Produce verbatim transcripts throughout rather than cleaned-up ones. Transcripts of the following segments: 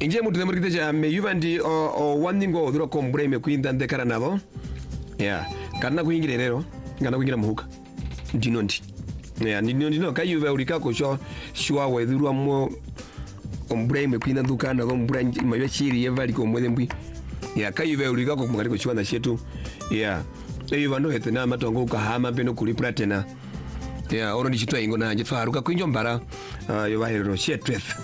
inje mutu ne murkite ja me yuvandi o o wandingo odro kombre me kuinda ndekara nabo ya kana kuingira rero ngana kuingira muhuka ndinondi ya ndino ndino kayuva ulika ko sho shwa wedhurwa mo ombre me kuinda ndukana ko mbura mayo chiri yevali ko mwede mbwi ya kayuva ulika ko mukali ko shwa na shetu ya eyo ndo hete na matongo kahama beno kulipra tena ya oro ndichitwa ingo na nje twaruka kwinjo mbara uh, yo bahero shetreth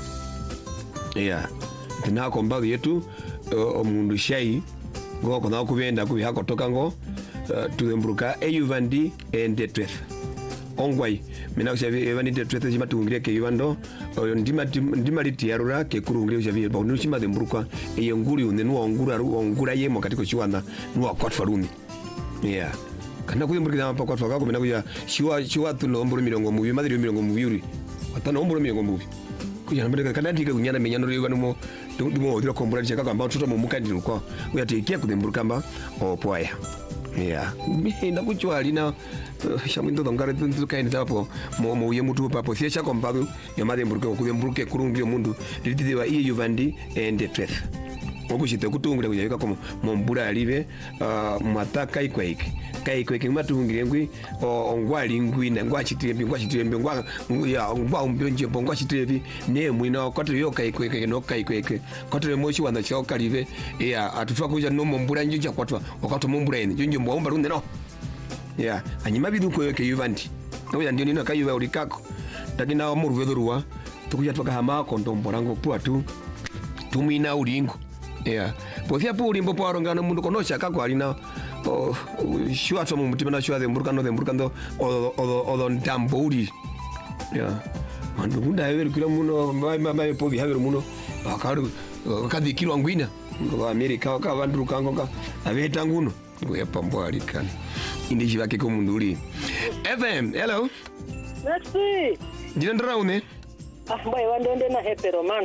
ya tena ko mbago yetu omundu uh, shai ngo kona kubenda kubiha kotoka ngo uh, tudembruka eyuvandi endetreth ongwai mina kushavi evandi detreth jima tungire ke yuvando uh, ndima ndima litiarura ke kurungire kushavi ba nushima dembruka eyenguri unenu ongura ru ongura yemo katiko chiwanda nuwa kwatfaruni yeah kana kuyimburikira apa kwatfaka kumena kuya shiwa shiwa tunomboro mirongo mubi madiri mirongo mubiri atano omboro mirongo mubi kuya nambere kana ndike kunyana menyano ryo numo ndimo odira kombora cheka kamba tuto mu mukandiro kwa uya tekia kudemburuka mba opoya yeah minda kuchwali na shamundo dongare tuntu kaini tapo mo mo ye mutu papo siesha kombado yamademburuka kudemburuke kurungire mundu litidiwa iye yuvandi ende treth okushite kutungura kujayika komo mombura alive uh, mataka ikweke kai kweke matungire ngwi ongwali ngwi na ngwa chitembi ngwa chitembi ngwa ya ngwa umbonje ngwa chitembi ne mwina kwato yo kai kweke no kai kweke kwato moshi wanda choka live ya atutwa kuja no mombura njija kwatwa wakato mombura ene njinjo mbomba runde no ya anyima bidu ko yoke yuvandi no ndio nino kayuva ulikako takina muruvedorwa tukuja twakahama kondomborango puatu tumina ulingo yeah pothia puli mbo parongana mundu konosha kako alina o shwa to mumutima na shwa de mburkano de mburkando o o o ndambuli yeah mandu kunda haver kila muno mai mai povi haver muno akaru kadikirwa ngwina ngo America ka vandu kango ka aveta nguno ngo yapambo alikana indishi vake ko mundu uli F M hello Merci ndira une ah boy wandonde na hepero man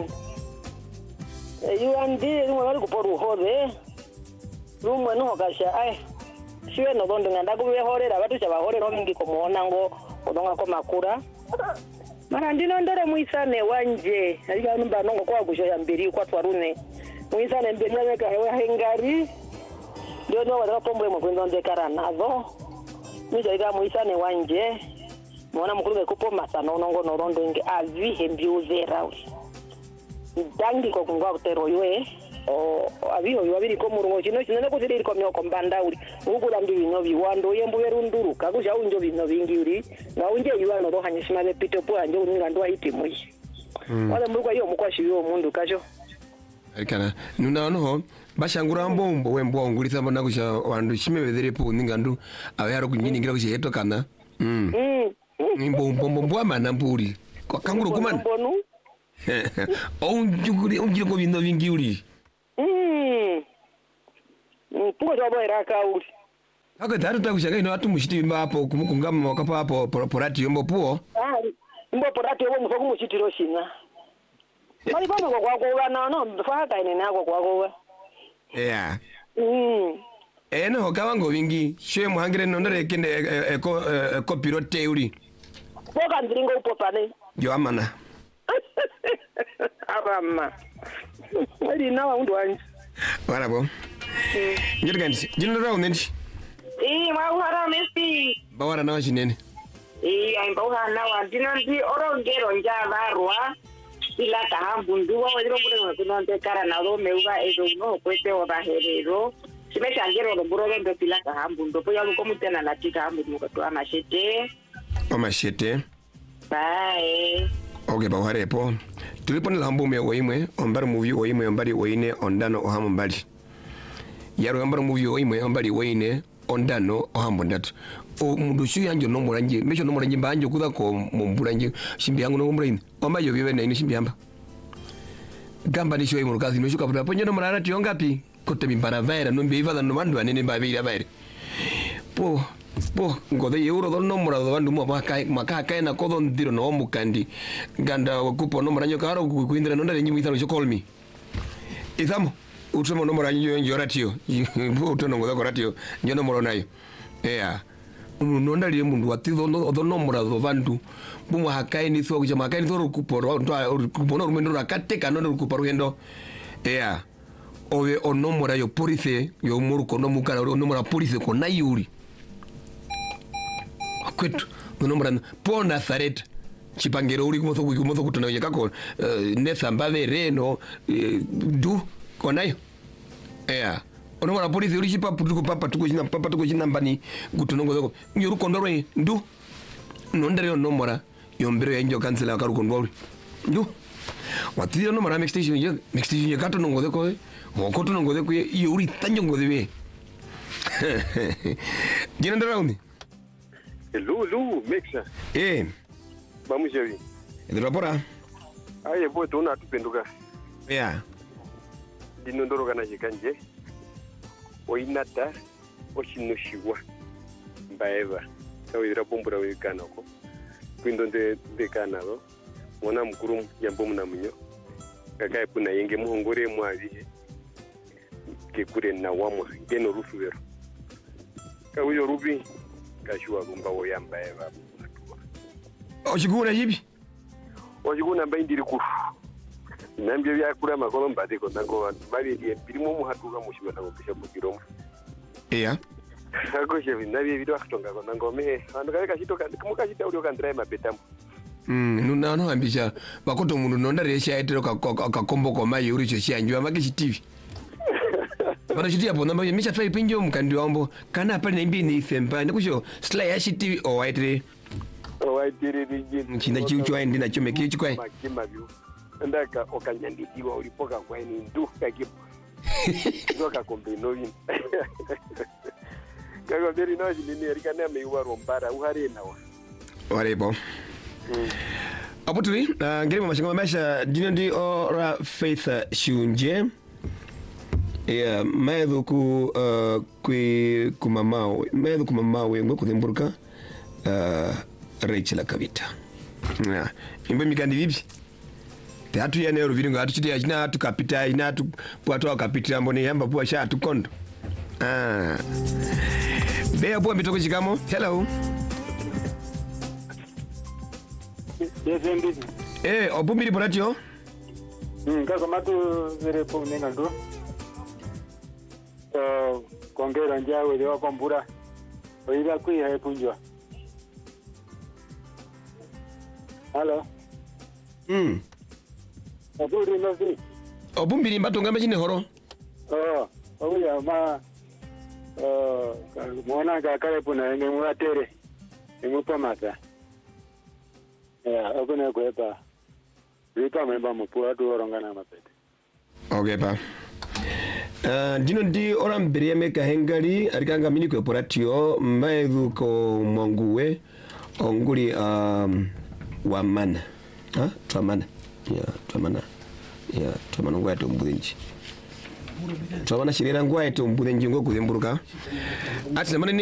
yuandi rumwe kuporu hore rumwe no gasha ai shiwe no bondo nganda kuwe horera batu cha bahorera mingi komona ngo odonga ko makura mara ndino ndore muisane wanje aliga numba nongo kwa gusho ya mbiri kwa twarune muisane mbiri weka hewa hengari ndio no wadra pombo mo kwenda ndekara nazo nije ga muisane wanje mwana mukuru kupo masano nongo norondo nge avi hembiuzera dangi ko kungwa kutero ywe o abiho yabiri ko murungo kino kinene ko ziri ko myoko mbanda uri ugula ndi bino biwando yembu yerunduru kakusha unjo bino bingi uri na unje yiwano ro hanyishima be pito po anje uninga ndo ayiti muyi wala murugwa yo mukwashi yo mundu kajo ekana nuna no bashangura mbombo wembo ngulitsa mbona kusha wandu shimebedere po uninga ndu awayaro kunyiningira kusha yeto kana mm mm mbombo mbombo amana mburi kwa kanguru kumana oh njuguri unjiro ko bino bingi uri mm puko jobo era ka uri hako tatu takushaka ino atu mushiti bimba hapo kumukungama wakapa hapo porati yombo puo ah mbo porati yombo musoku mushiti roshina mali bano kwa kwa kwa na no faka ine nako kwa kwa yeah mm eno hokawango bingi shwe muhangire nondore kende eko eko pilote uri boka ndingo upopane yo amana Abama. Wali nawa undu wanje. Wala bo. Njiri ganti. Jino rawo nenti. Eh, mawara mesti. Bawara nawa shinene. Eh, ai bawara nawa jino ndi orongero njaba rwa. Ila kahambundu wa wedro bure kuno ndekara na ro meuga ezo no kwete oba herero. Simesha ngero ro buro ndo pila kahambundu po yamu komutena na tika hambu ko to amashete. Amashete. Bye. Okay, bawara po. Tulipona lambo me oimwe ombara movie oimwe ombari oine ondano ohamo mbali yaro ombara movie oimwe ombari oine ondano ohamo ndatu o mundu shu yanjo no moranje mecho no moranje banjo kuda ko mumburanje shimbi yangu no mumburanje omba yo biwe na ini shimbi yamba gamba ni shoyi murukazi no shuka papa nyono morara ti ongapi kote bimbara vaira no mbi ivada no bandu anene babira vaira po po ngode euro don no mora do bandu mo maka maka kai na kodo ndiro no mukandi ganda kupo no mora nyoka ro kuindira no ndare nyimu italo chokolmi izamo utomo no mora nyo njoratio utono ngoda koratio nyono mora nayo ea uno ndali mundu atizo no do no mora do bandu bumo hakai ni so kuja makai ni so kupo ro kupo no rumendo rakateka no kupo rugendo yeah owe onomora yo police yo muruko no mukara onomora police ko na yuri kwetu onomora po Nazareth chipangero uri kumoso kumoso kutona yakako nesa mbave reno du konayo yeah onomora police uri chipa putuko papa tuko china papa tuko china mbani gutonongo zako nyoru kondorwe ndu nondere onomora yombero yanjo kansela karuko ndwari ndu watiro nomora next station ye next station ye kato nongo zako mokoto nongo zako ye uri tanjo ngoze we jina ndara undi Lu, Lu, Mexa. eh Vamos já vir. ndira pora Aí, boa, tu na tu penduka. yeah Dinondoro kana jikanje. Oinata, oshinoshiwa. Mbaeva. Sawa ira pombura wikana ko. Kwindo de de kanalo. Mwana mkuru yambo mna munyo. Kakae puna yenge muhongore mwavi. Kekure na wamwa geno rufu vero. Kawiyo rubi kashua rumba woyamba eva. oshigura hibi Ojiguna mbaindiri ku. Nambye bya kula makolo mbadiko nango bali birimo muhatuka mushibana ngobisha bugiromo. yeah Ako shevi nabye bidwa kutonga ko nango me ando kale kashitoka kumuka shita uli okandrai mabetambo. mm nuna no ambisha bakoto mundu nonda resha etero ka ka kombo ko mai uri cho shanjwa makishi T V bana shiti hapo namba misha try pinjo mkandi wambo kana hapa na mbini ifemba nikusho slay ya T V o waitre O aitiri ringi. china chiucho aindi na chome kichi kwa Makima byo. Ndaka okanyandikiwa ulipoka kwa ni ndu kakipo. Ndoka kombe novin. Kago beri no jini erikana meiwa rombara uhari nawa. warebo apotuli ngirimo mashingo masha dino ndi ora Faith Shunje yeah maedho ku uh, kwi kumamao maedho kumamao ngo kudimburuka uh, Rachel Kavita yeah imbe mikandi vipi tatu ya nero viringo atuchiti achina tukapita ina tu pwato akapita mbone yamba pwa sha tukondo ah bea bwa mitoko chikamo hello Desembi. eh obumbiri poratio Mm, kaka matu zere po nenga ndo. Eh, kongera njawe leo kombura. Oira kui hai punjwa. Hello. mm Aburi no zi. obumbiri mbatonga machine horo Oh, oya ma eh mwana ga kale puna nge mwatere. Emupa mata. Ya, okuna kwepa. Ripa memba mupua tu orongana mapete. okay pa Uh, dino ndi ora mbere ya meka hengari arikanga mini kwe poratio maedhu ko mwanguwe onguli um, wamana ha twamana ya twamana ya twamana ngwa to mbudinji twamana shirira ngwa to mbudinji ngo kuzemburuka ati namane